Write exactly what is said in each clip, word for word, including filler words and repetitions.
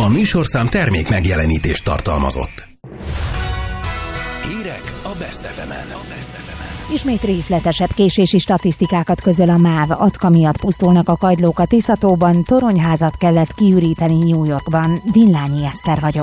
A műsorszám termék megjelenítést tartalmazott. Hírek a Best ef emen. Ismét részletesebb késési statisztikákat közöl a MÁV. Atka miatt pusztulnak a kagylók a Tiszatóban, toronyházat kellett kiüríteni New Yorkban. Villányi Eszter vagyok.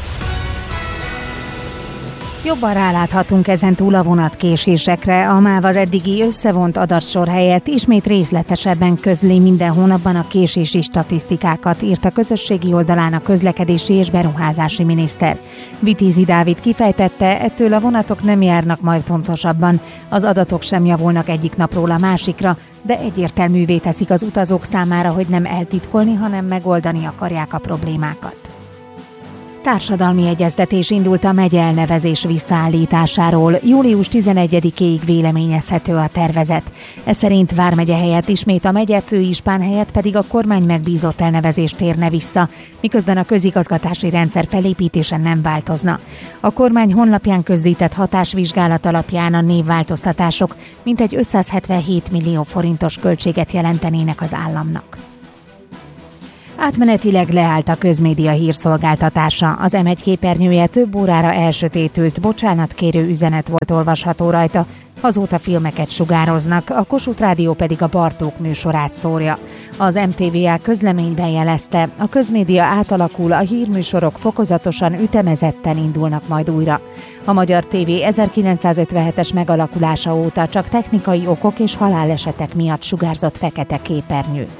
Jobban ráláthatunk ezentúl a vonatkésésekre. A MÁV az eddigi összevont adatsor helyett ismét részletesebben közli minden hónapban a késési statisztikákat, írt a közösségi oldalán a közlekedési és beruházási miniszter. Vitézi Dávid kifejtette, ettől a vonatok nem járnak majd pontosabban, az adatok sem javulnak egyik napról a másikra, de egyértelművé teszik az utazók számára, hogy nem eltitkolni, hanem megoldani akarják a problémákat. Társadalmi egyeztetés indult a megye elnevezés visszaállításáról. július tizenegyedikéig véleményezhető a tervezet. Ez szerint vármegye helyett ismét a megye, főispán helyett pedig a kormány megbízott elnevezés térne vissza, miközben a közigazgatási rendszer felépítése nem változna. A kormány honlapján közzétett hatásvizsgálat alapján a névváltoztatások mintegy ötszázhetvenhét millió forintos költséget jelentenének az államnak. Átmenetileg leállt a közmédia hírszolgáltatása. Az em egy képernyője több órára elsötétült, bocsánatkérő üzenet volt olvasható rajta, azóta filmeket sugároznak, a Kossuth Rádió pedig a Bartók műsorát szórja. Az em té vé á közleményben jelezte, a közmédia átalakul, a hírműsorok fokozatosan, ütemezetten indulnak majd újra. A Magyar tévé ezerkilencszázötvenhetes megalakulása óta csak technikai okok és halálesetek miatt sugárzott fekete képernyőt.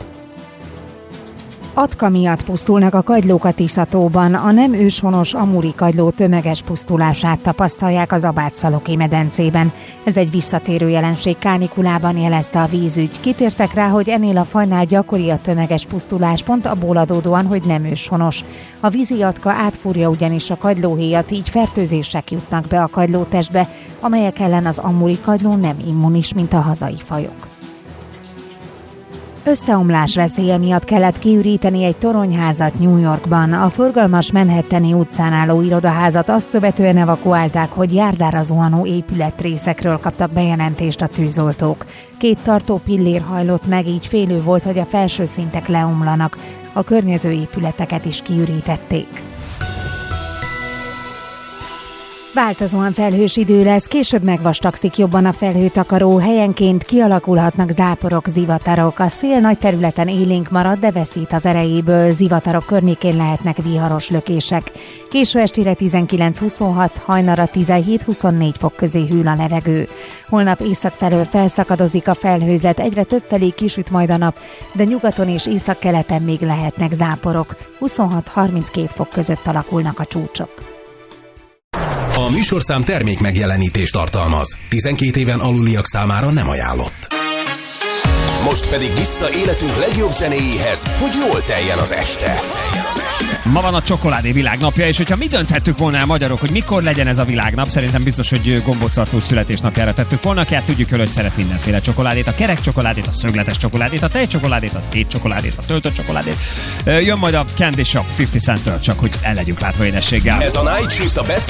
Atka miatt pusztulnak a kagylók a Tiszatóban. A nem őshonos amuri kagyló tömeges pusztulását tapasztalják az Abátszaloki medencében. Ez egy visszatérő jelenség kánikulában, jelezte a vízügy. Kitértek rá, hogy ennél a fajnál gyakori a tömeges pusztulás, pont abból adódóan, hogy nem őshonos. A vízi atka átfúrja ugyanis a kagylóhéjat, így fertőzések jutnak be a kagylótestbe, amelyek ellen az amuri kagyló nem immunis, mint a hazai fajok. Összeomlás veszélye miatt kellett kiüríteni egy toronyházat New Yorkban. A forgalmas Manhattani utcán álló irodaházat azt követően evakuálták, hogy járdára zuhanó épületrészekről kaptak bejelentést a tűzoltók. Két tartó pillér hajlott meg, így félő volt, hogy a felső szintek leomlanak. A környező épületeket is kiürítették. Változóan felhős idő lesz, később megvastagszik jobban a felhőtakaró, helyenként kialakulhatnak záporok, zivatarok. A szél nagy területen élénk marad, de veszít az erejéből, zivatarok környékén lehetnek viharos lökések. Késő estére tizenkilenc-huszonhat, hajnalra tizenhét-huszonnégy fok közé hűl a levegő. Holnap észak felől felszakadozik a felhőzet, egyre többfelé kisüt majd a nap, de nyugaton és északkeleten még lehetnek záporok. huszonhat-harminckét fok között alakulnak a csúcsok. A műsorszám termék megjelenítést tartalmaz. tizenkét éven aluliak számára nem ajánlott. Most pedig vissza életünk legjobb zenéjéhez, hogy jól teljen az este. Ma van a csokoládé világnapja, és hogyha mi dönthettük volna el magyarok, hogy mikor legyen ez a világnap, szerintem biztos, hogy gombócartós születésnapjára tettük volna, ki hát tudjuk el, hogy szeret mindenféle csokoládét, a kerek csokoládét, a szögletes csokoládét, a tejcsokoládét, a hét csokoládét, a töltött csokoládét. Jön majd a Candy Shop ötven Cent-től, csak hogy el legyünk látva édességgel. Ez a Night Shift a Best